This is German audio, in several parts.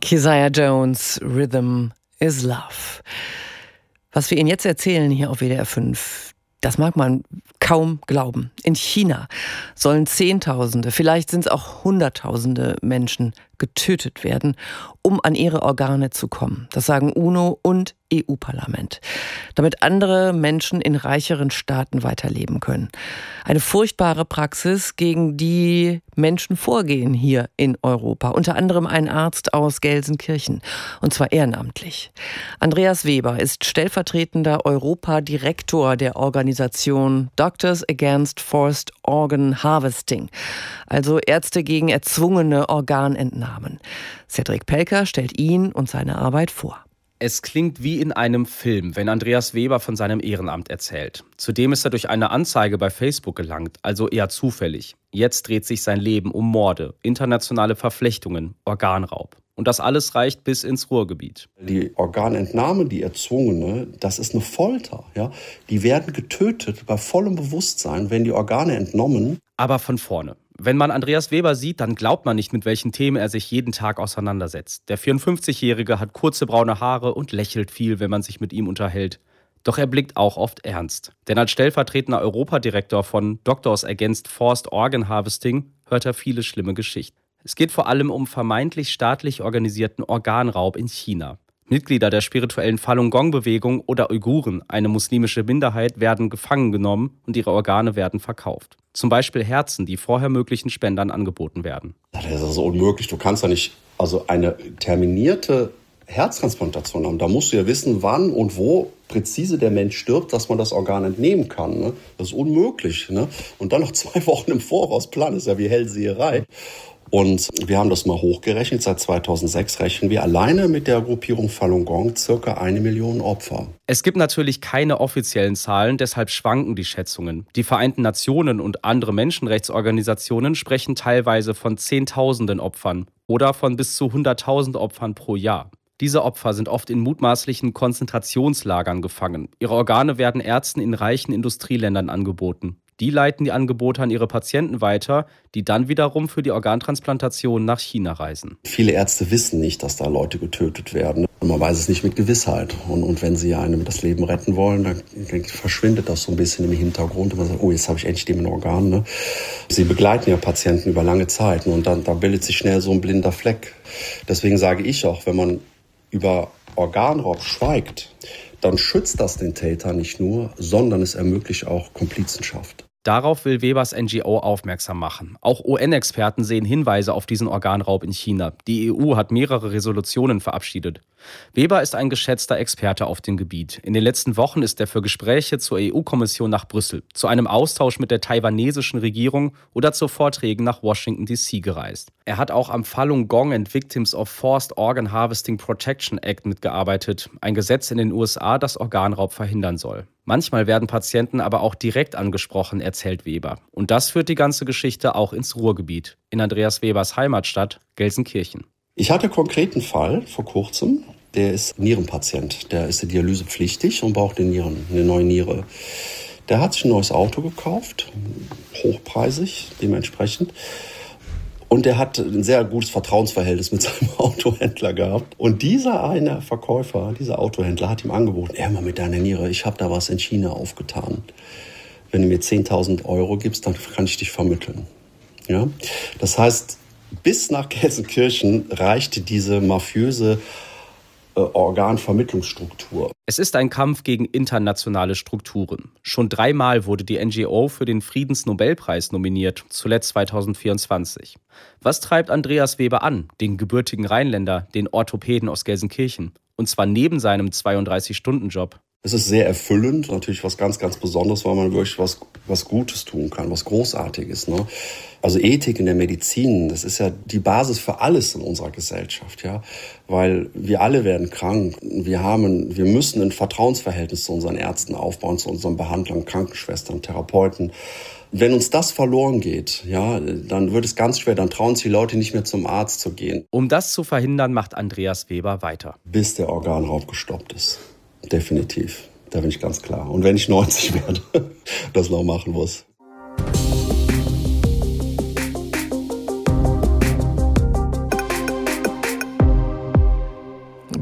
Keziah Jones, Rhythm is Love. Was wir Ihnen jetzt erzählen hier auf WDR 5, das mag man kaum glauben. In China sollen Zehntausende, vielleicht sind es auch Hunderttausende Menschen getötet werden, um an ihre Organe zu kommen. Das sagen UNO und EU-Parlament. Damit andere Menschen in reicheren Staaten weiterleben können. Eine furchtbare Praxis, gegen die Menschen vorgehen hier in Europa. Unter anderem ein Arzt aus Gelsenkirchen. Und zwar ehrenamtlich. Andreas Weber ist stellvertretender Europadirektor der Organisation Doctors Against Forced Organ Harvesting. Also Ärzte gegen erzwungene Organentnahmen. Cedric Pelker stellt ihn und seine Arbeit vor. Es klingt wie in einem Film, wenn Andreas Weber von seinem Ehrenamt erzählt. Zudem ist er durch eine Anzeige bei Facebook gelangt, also eher zufällig. Jetzt dreht sich sein Leben um Morde, internationale Verflechtungen, Organraub. Und das alles reicht bis ins Ruhrgebiet. Die Organentnahme, die erzwungene, das ist eine Folter. Ja? Die werden getötet bei vollem Bewusstsein, wenn die Organe entnommen. Aber von vorne. Wenn man Andreas Weber sieht, dann glaubt man nicht, mit welchen Themen er sich jeden Tag auseinandersetzt. Der 54-Jährige hat kurze braune Haare und lächelt viel, wenn man sich mit ihm unterhält. Doch er blickt auch oft ernst. Denn als stellvertretender Europadirektor von Doctors Against Forced Organ Harvesting hört er viele schlimme Geschichten. Es geht vor allem um vermeintlich staatlich organisierten Organraub in China. Mitglieder der spirituellen Falun Gong-Bewegung oder Uiguren, eine muslimische Minderheit, werden gefangen genommen und ihre Organe werden verkauft. Zum Beispiel Herzen, die vorher möglichen Spendern angeboten werden. Das ist unmöglich. Du kannst ja nicht eine terminierte Herztransplantation haben. Da musst du ja wissen, wann und wo präzise der Mensch stirbt, dass man das Organ entnehmen kann. Ne? Das ist unmöglich. Ne? Und dann noch 2 Wochen im Voraus planen, ist ja wie Hellseherei. Und wir haben das mal hochgerechnet. Seit 2006 rechnen wir alleine mit der Gruppierung Falun Gong circa 1 Million Opfer. Es gibt natürlich keine offiziellen Zahlen, deshalb schwanken die Schätzungen. Die Vereinten Nationen und andere Menschenrechtsorganisationen sprechen teilweise von Zehntausenden Opfern oder von bis zu 100.000 Opfern pro Jahr. Diese Opfer sind oft in mutmaßlichen Konzentrationslagern gefangen. Ihre Organe werden Ärzten in reichen Industrieländern angeboten. Die leiten die Angebote an ihre Patienten weiter, die dann wiederum für die Organtransplantation nach China reisen. Viele Ärzte wissen nicht, dass da Leute getötet werden. Man weiß es nicht mit Gewissheit. Und wenn sie einem das Leben retten wollen, dann verschwindet das so ein bisschen im Hintergrund. Und man sagt, oh, jetzt habe ich endlich dem Organ. Ne? Sie begleiten ja Patienten über lange Zeit. Und dann da bildet sich schnell so ein blinder Fleck. Deswegen sage ich auch, wenn man über Organraub schweigt, dann schützt das den Täter nicht nur, sondern es ermöglicht auch Komplizenschaft. Darauf will Webers NGO aufmerksam machen. Auch UN-Experten sehen Hinweise auf diesen Organraub in China. Die EU hat mehrere Resolutionen verabschiedet. Weber ist ein geschätzter Experte auf dem Gebiet. In den letzten Wochen ist er für Gespräche zur EU-Kommission nach Brüssel, zu einem Austausch mit der taiwanesischen Regierung oder zu Vorträgen nach Washington D.C. gereist. Er hat auch am Falun Gong and Victims of Forced Organ Harvesting Protection Act mitgearbeitet, ein Gesetz in den USA, das Organraub verhindern soll. Manchmal werden Patienten aber auch direkt angesprochen, erzählt Weber. Und das führt die ganze Geschichte auch ins Ruhrgebiet, in Andreas Webers Heimatstadt Gelsenkirchen. Ich hatte einen konkreten Fall vor kurzem. Der ist Nierenpatient. Der ist dialysepflichtig und braucht eine neue Niere. Der hat sich ein neues Auto gekauft, hochpreisig dementsprechend. Und der hat ein sehr gutes Vertrauensverhältnis mit seinem Autohändler gehabt. Und dieser eine Verkäufer, dieser Autohändler hat ihm angeboten, mal mit deiner Niere, ich habe da was in China aufgetan. Wenn du mir 10.000 € gibst, dann kann ich dich vermitteln. Ja? Das heißt, bis nach Gelsenkirchen reichte diese mafiöse Organvermittlungsstruktur. Es ist ein Kampf gegen internationale Strukturen. Schon 3-mal wurde die NGO für den Friedensnobelpreis nominiert, zuletzt 2024. Was treibt Andreas Weber an, den gebürtigen Rheinländer, den Orthopäden aus Gelsenkirchen? Und zwar neben seinem 32-Stunden-Job. Es ist sehr erfüllend, natürlich was ganz, ganz Besonderes, weil man wirklich was Gutes tun kann, was Großartiges. Ne? Also Ethik in der Medizin, das ist ja die Basis für alles in unserer Gesellschaft, ja, weil wir alle werden krank. Wir müssen ein Vertrauensverhältnis zu unseren Ärzten aufbauen, zu unseren Behandlern, Krankenschwestern, Therapeuten. Wenn uns das verloren geht, ja, dann wird es ganz schwer, dann trauen sich die Leute nicht mehr zum Arzt zu gehen. Um das zu verhindern, macht Andreas Weber weiter. Bis der Organraub gestoppt ist. Definitiv. Da bin ich ganz klar. Und wenn ich 90 werde, das noch machen muss.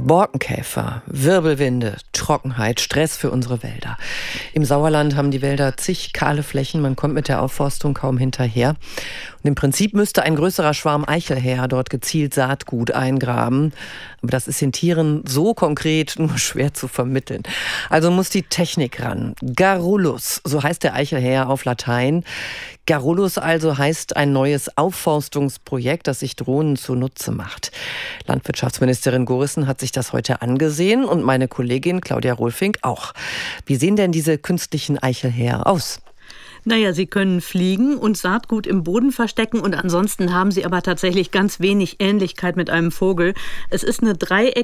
Borkenkäfer, Wirbelwinde, Trockenheit, Stress für unsere Wälder. Im Sauerland haben die Wälder zig kahle Flächen, man kommt mit der Aufforstung kaum hinterher. Und im Prinzip müsste ein größerer Schwarm Eichelhäher dort gezielt Saatgut eingraben. Aber das ist den Tieren so konkret nur schwer zu vermitteln. Also muss die Technik ran. Garrulus, so heißt der Eichelhäher auf Latein. Garrulus also heißt ein neues Aufforstungsprojekt, das sich Drohnen zunutze macht. Landwirtschaftsministerin Gorissen hat sich das heute angesehen und meine Kollegin Claudia Rohlfink auch. Wie sehen denn diese künstlichen Eichelhäher aus? Naja, sie können fliegen und Saatgut im Boden verstecken und ansonsten haben sie aber tatsächlich ganz wenig Ähnlichkeit mit einem Vogel. Es ist eine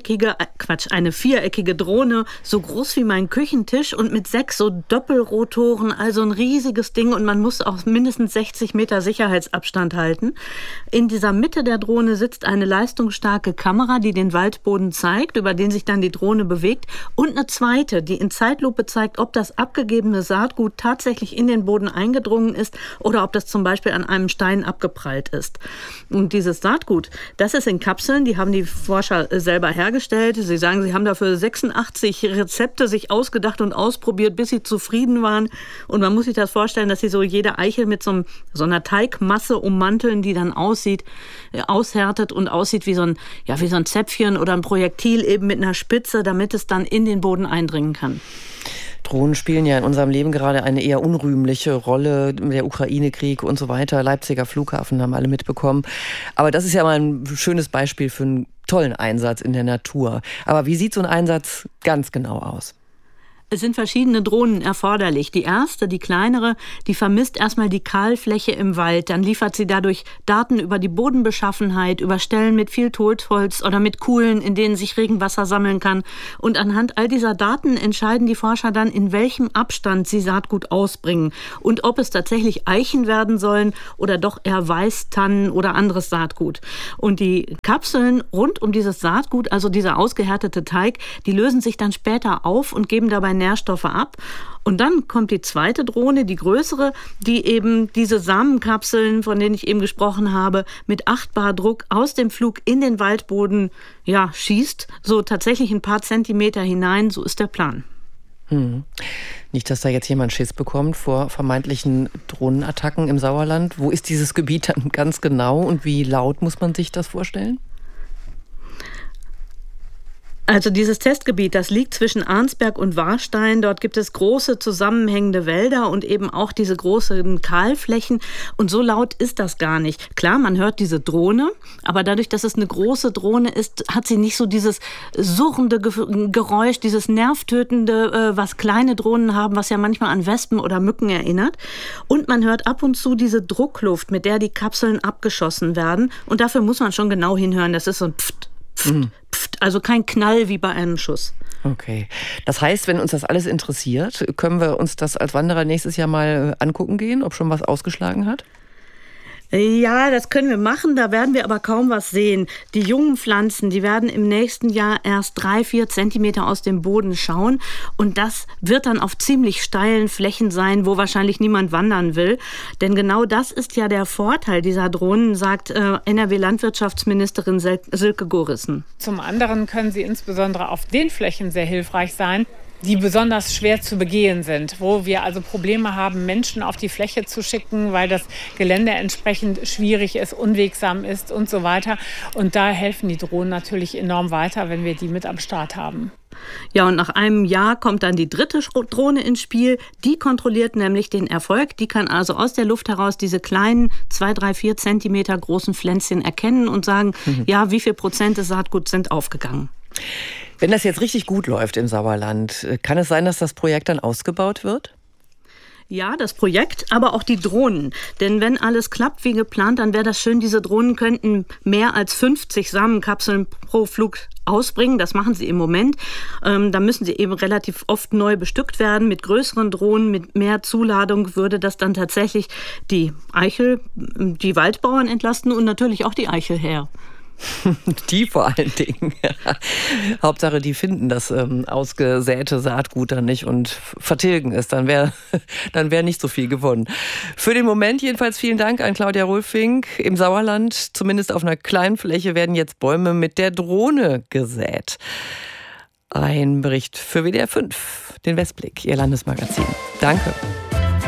eine viereckige Drohne, so groß wie mein Küchentisch und mit 6 so Doppelrotoren, also ein riesiges Ding und man muss auch mindestens 60 Meter Sicherheitsabstand halten. In dieser Mitte der Drohne sitzt eine leistungsstarke Kamera, die den Waldboden zeigt, über den sich dann die Drohne bewegt und eine zweite, die in Zeitlupe zeigt, ob das abgegebene Saatgut tatsächlich in den Boden eingedrungen ist oder ob das zum Beispiel an einem Stein abgeprallt ist. Und dieses Saatgut, das ist in Kapseln, die haben die Forscher selber hergestellt. Sie sagen, sie haben dafür 86 Rezepte sich ausgedacht und ausprobiert, bis sie zufrieden waren. Und man muss sich das vorstellen, dass sie so jede Eichel mit so einer Teigmasse ummanteln, die dann aushärtet und aussieht wie so ein Zäpfchen oder ein Projektil eben mit einer Spitze, damit es dann in den Boden eindringen kann. Drohnen spielen ja in unserem Leben gerade eine eher unrühmliche Rolle. Der Ukraine-Krieg und so weiter. Leipziger Flughafen haben alle mitbekommen. Aber das ist ja mal ein schönes Beispiel für einen tollen Einsatz in der Natur. Aber wie sieht so ein Einsatz ganz genau aus? Es sind verschiedene Drohnen erforderlich. Die erste, die kleinere, die vermisst erstmal die Kahlfläche im Wald. Dann liefert sie dadurch Daten über die Bodenbeschaffenheit, über Stellen mit viel Totholz oder mit Kuhlen, in denen sich Regenwasser sammeln kann. Und anhand all dieser Daten entscheiden die Forscher dann, in welchem Abstand sie Saatgut ausbringen und ob es tatsächlich Eichen werden sollen oder doch eher Weißtannen oder anderes Saatgut. Und die Kapseln rund um dieses Saatgut, also dieser ausgehärtete Teig, die lösen sich dann später auf und geben dabei Nährstoffe ab. Und dann kommt die zweite Drohne, die größere, die eben diese Samenkapseln, von denen ich eben gesprochen habe, mit 8 bar Druck aus dem Flug in den Waldboden schießt, so tatsächlich ein paar Zentimeter hinein, so ist der Plan. Nicht, dass da jetzt jemand Schiss bekommt vor vermeintlichen Drohnenattacken im Sauerland. Wo ist dieses Gebiet dann ganz genau und wie laut muss man sich das vorstellen? Also dieses Testgebiet, das liegt zwischen Arnsberg und Warstein. Dort gibt es große zusammenhängende Wälder und eben auch diese großen Kahlflächen. Und so laut ist das gar nicht. Klar, man hört diese Drohne, aber dadurch, dass es eine große Drohne ist, hat sie nicht so dieses surrende Geräusch, dieses nervtötende, was kleine Drohnen haben, was ja manchmal an Wespen oder Mücken erinnert. Und man hört ab und zu diese Druckluft, mit der die Kapseln abgeschossen werden. Und dafür muss man schon genau hinhören. Das ist so ein Pft, Pft, Pft, also kein Knall wie bei einem Schuss. Okay. Das heißt, wenn uns das alles interessiert, können wir uns das als Wanderer nächstes Jahr mal angucken gehen, ob schon was ausgeschlagen hat? Ja, das können wir machen, da werden wir aber kaum was sehen. Die jungen Pflanzen, die werden im nächsten Jahr erst 3-4 Zentimeter aus dem Boden schauen und das wird dann auf ziemlich steilen Flächen sein, wo wahrscheinlich niemand wandern will. Denn genau das ist ja der Vorteil dieser Drohnen, sagt NRW-Landwirtschaftsministerin Silke Gorissen. Zum anderen können sie insbesondere auf den Flächen sehr hilfreich sein, die besonders schwer zu begehen sind, wo wir also Probleme haben, Menschen auf die Fläche zu schicken, weil das Gelände entsprechend schwierig ist, unwegsam ist und so weiter. Und da helfen die Drohnen natürlich enorm weiter, wenn wir die mit am Start haben. Ja, und nach einem Jahr kommt dann die dritte Drohne ins Spiel. Die kontrolliert nämlich den Erfolg. Die kann also aus der Luft heraus diese kleinen 2, 3, 4 Zentimeter großen Pflänzchen erkennen und sagen, ja, wie viel Prozent des Saatguts sind aufgegangen. Wenn das jetzt richtig gut läuft im Sauerland, kann es sein, dass das Projekt dann ausgebaut wird? Ja, das Projekt, aber auch die Drohnen. Denn wenn alles klappt wie geplant, dann wäre das schön, diese Drohnen könnten mehr als 50 Samenkapseln pro Flug ausbringen. Das machen sie im Moment. Da müssen sie eben relativ oft neu bestückt werden. Mit größeren Drohnen, mit mehr Zuladung würde das dann tatsächlich die Waldbauern entlasten und natürlich auch die Eichelhäher. Die vor allen Dingen. Hauptsache, die finden das ausgesäte Saatgut dann nicht und vertilgen es. Dann wär nicht so viel gewonnen. Für den Moment jedenfalls vielen Dank an Claudia Rülfing. Im Sauerland, zumindest auf einer kleinen Fläche, werden jetzt Bäume mit der Drohne gesät. Ein Bericht für WDR 5, den Westblick, Ihr Landesmagazin. Danke.